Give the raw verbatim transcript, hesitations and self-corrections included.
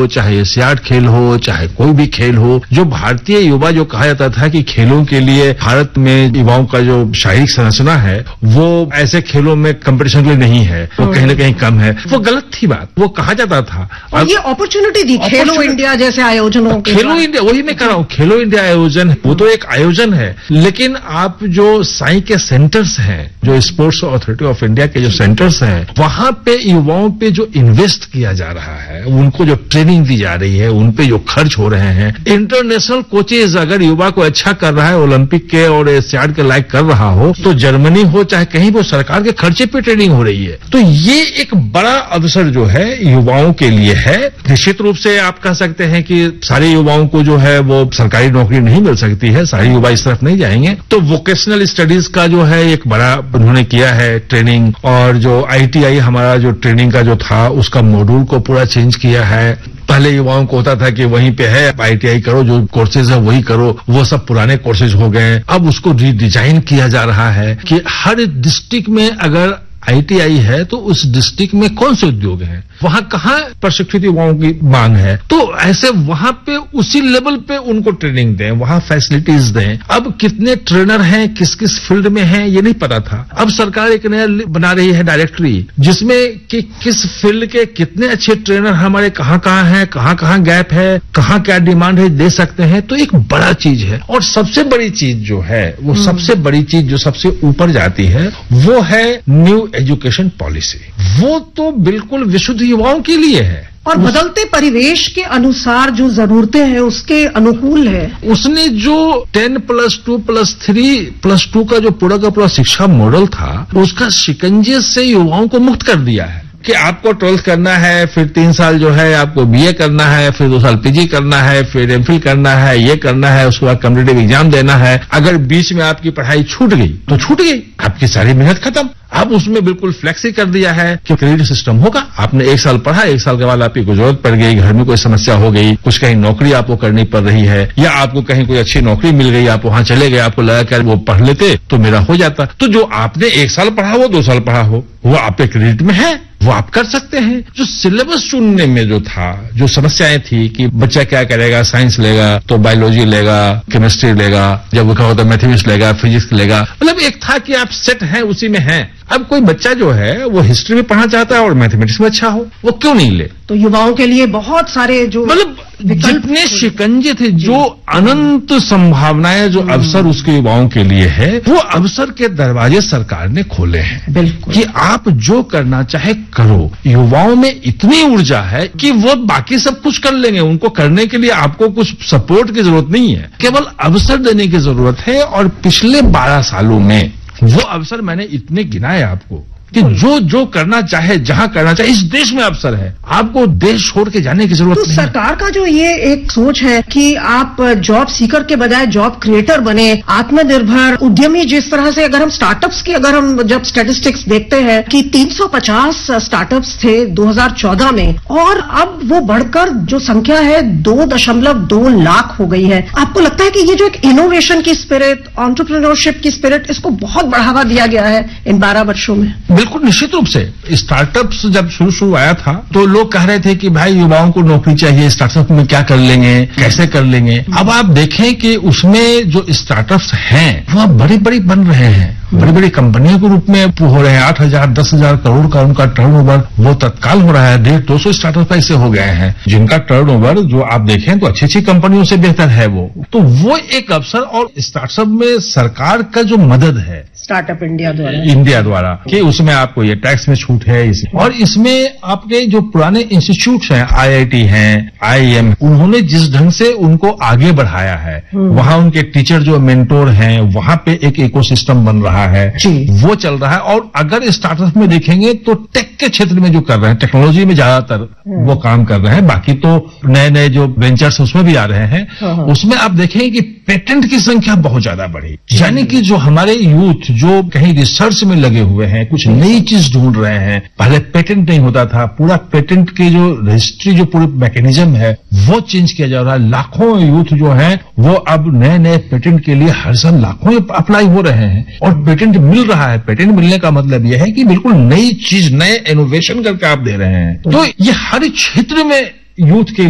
हो, चाहे एशियाड खेल हो, चाहे कोई भी खेल हो, जो भारतीय युवा जो कहा जाता था कि खेलों के लिए भारत में युवाओं का जो शारीरिक संरचना है वो ऐसे खेलों में कंपटीशन के लिए नहीं है, वो कहीं ना कहीं कम है, वो गलत थी बात, वो कहा जाता था। और ये अपॉर्चुनिटी दी खेलो इंडिया जैसे आयोजनों के, खेलो इंडिया, वही मैं कह रहा हूँ, खेलो इंडिया आयोजन वो तो एक आयोजन है, लेकिन आप जो साई के सेंटर्स हैं, जो स्पोर्ट्स अथॉरिटी ऑफ इंडिया के जो सेंटर्स हैं, वहां पे युवाओं पे जो इन्वेस्ट किया जा रहा है, उनको जो ट्रेनिंग दी जा रही है, उन पे जो खर्च हो रहे हैं, इंटरनेशनल कोचेज अगर युवा को अच्छा कर रहा है, ओलंपिक के और एशियाड के लायक कर रहा हो, तो जर्मनी हो चाहे कहीं भी सरकार के खर्चे पे ट्रेनिंग हो रही है। तो ये एक बड़ा अवसर जो है युवाओं के लिए है। निश्चित रूप से आप कह सकते हैं कि सारे युवाओं को जो है वो सरकारी नौकरी नहीं मिल सकती है, सारे युवा इस तरफ नहीं जाएंगे, तो वोकेशनल स्टडीज का जो है एक बड़ा उन्होंने किया है ट्रेनिंग, और जो आईटीआई हमारा जो ट्रेनिंग का जो था उसका मॉड्यूल को पूरा चेंज किया है। पहले युवाओं को होता था कि वहीं पे है आईटीआई करो, जो कोर्सेज है वही करो, वो सब पुराने कोर्सेज हो गए। अब उसको रीडिजाइन किया जा रहा है कि हर डिस्ट्रिक्ट में अगर आईटीआई है तो उस डिस्ट्रिक्ट में कौन से उद्योग हैं, वहां कहाँ प्रशिक्षित युवाओं की मांग है, तो ऐसे वहां पे उसी लेवल पे उनको ट्रेनिंग दें, वहां फैसिलिटीज दें। अब कितने ट्रेनर हैं, किस किस फील्ड में हैं, ये नहीं पता था। अब सरकार एक नया बना रही है डायरेक्टरी, जिसमें कि किस फील्ड के कितने अच्छे ट्रेनर हमारे कहाँ कहाँ हैं, कहाँ कहाँ गैप है, कहाँ क्या डिमांड है, दे सकते हैं। तो एक बड़ा चीज है। और सबसे बड़ी चीज जो है, वो सबसे बड़ी चीज जो सबसे ऊपर जाती है, वो है न्यू एजुकेशन पॉलिसी। वो तो बिल्कुल विशुद्ध युवाओं के लिए है और बदलते परिवेश के अनुसार जो जरूरतें हैं उसके अनुकूल है। उसने जो ten plus two plus three plus two का जो पूरा का पूरा शिक्षा मॉडल था, उसका शिकंजे से युवाओं को मुक्त कर दिया है कि आपको ट्वेल्थ करना है, फिर तीन साल जो है आपको बीए करना है, फिर दो साल पीजी करना है, फिर एमफिल करना है, ये करना है, उसके बाद कॉम्पिटिटिव एग्जाम देना है। अगर बीच में आपकी पढ़ाई छूट गई तो छूट गई, आपकी सारी मेहनत खत्म। अब उसमें बिल्कुल फ्लेक्सी कर दिया है कि क्रेडिट सिस्टम होगा। आपने एक साल पढ़ा, एक साल के बाद आपकी कोई जरूरत पड़ गई, घर में कोई समस्या हो गई, कुछ कहीं नौकरी आपको करनी पड़ रही है, या आपको कहीं कोई अच्छी नौकरी मिल गई, आप वहां चले गए, आपको लगा कि वो पढ़ लेते तो मेरा हो जाता। तो जो आपने एक साल पढ़ा हो, दो साल पढ़ा हो, वो आपके क्रेडिट में है, वो आप कर सकते हैं। जो सिलेबस चुनने में जो था, जो समस्याएं थी कि बच्चा क्या करेगा, साइंस लेगा तो बायोलॉजी लेगा, केमिस्ट्री लेगा, जब वो कहो तो मैथमेटिक्स लेगा, फिजिक्स लेगा, मतलब एक था कि आप सेट हैं, उसी में हैं। अब कोई बच्चा जो है वो हिस्ट्री में पढ़ना चाहता है और मैथमेटिक्स में अच्छा हो, वो क्यों नहीं ले? तो युवाओं के लिए बहुत सारे जो मतलब जितने शिकंजे थे, जो अनंत संभावनाएं, जो अवसर उसके युवाओं के लिए है, वो अवसर के दरवाजे सरकार ने खोले हैं। बिल्कुल कि आप जो करना चाहे करो। युवाओं में इतनी ऊर्जा है कि वो बाकी सब कुछ कर लेंगे। उनको करने के लिए आपको कुछ सपोर्ट की जरूरत नहीं है, केवल अवसर देने की जरूरत है। और पिछले बारह सालों में वो अवसर मैंने इतने गिनाए आपको कि जो जो करना चाहे, जहां करना चाहे, इस देश में अवसर है। आपको देश छोड़ के जाने की जरूरत तो नहीं। सरकार का जो ये एक सोच है कि आप जॉब सीकर के बजाय जॉब क्रिएटर बने, आत्मनिर्भर उद्यमी, जिस तरह से अगर हम स्टार्टअप्स की अगर हम जब स्टैटिस्टिक्स देखते हैं कि तीन सौ पचास स्टार्टअप्स थे दो हज़ार चौदह में, और अब वो बढ़कर जो संख्या है दो दशमलव दो लाख हो गई है। आपको लगता है कि ये जो एक इनोवेशन की स्पिरिट, एंटरप्रेन्योरशिप की स्पिरिट, इसको बहुत बढ़ावा दिया गया है इन बारह वर्षों में? बिल्कुल निश्चित रूप से। स्टार्टअप्स जब शुरू शुरू आया था तो लोग कह रहे थे कि भाई युवाओं को नौकरी चाहिए, स्टार्टअप में क्या कर लेंगे, कैसे कर लेंगे। अब आप देखें कि उसमें जो स्टार्टअप्स हैं वो अब बड़ी बड़ी बन रहे हैं, बड़ी बड़ी कंपनियों के रूप में हो रहे हैं। आठ हजार दस हजार करोड़ का उनका टर्नओवर वो तत्काल हो रहा है। डेढ़ दो सौ स्टार्टअप ऐसे हो गए हैं जिनका टर्नओवर जो आप देखें तो अच्छी अच्छी कंपनियों से बेहतर है वो। तो वो एक अवसर, और स्टार्टअप में सरकार का जो मदद है स्टार्टअप इंडिया द्वारा इंडिया द्वारा कि उसमें आपको ये टैक्स में छूट है इस, और इसमें आपके जो पुराने इंस्टीट्यूट्स हैं, आईआईटी हैं, आईआईएम, उन्होंने जिस ढंग से उनको आगे बढ़ाया है, वहां उनके टीचर जो मेंटोर हैं, वहां पे एक इकोसिस्टम बन रहा है, वो चल रहा है। और अगर स्टार्टअप में देखेंगे तो टेक के क्षेत्र में जो कर रहे हैं, टेक्नोलॉजी में ज्यादातर वो काम कर रहे हैं, बाकी तो नए नए जो वेंचर्स उसमें भी आ रहे हैं। उसमें आप देखेंगे कि पेटेंट की संख्या बहुत ज्यादा बढ़ी, यानी कि जो हमारे यूथ जो कहीं रिसर्च में लगे हुए हैं, कुछ नई चीज ढूंढ रहे हैं। पहले पेटेंट नहीं होता था, पूरा पेटेंट की जो रजिस्ट्री, जो पूरी मैकेनिज्म है, वो चेंज किया जा रहा है। लाखों यूथ जो है वो अब नए नए पेटेंट के लिए हर साल लाखों अप्लाई हो रहे हैं, और पेटेंट मिल रहा है। पेटेंट मिलने का मतलब यह है कि बिल्कुल नई चीज, नए इनोवेशन करके आप दे रहे हैं। तो ये हर क्षेत्र में यूथ के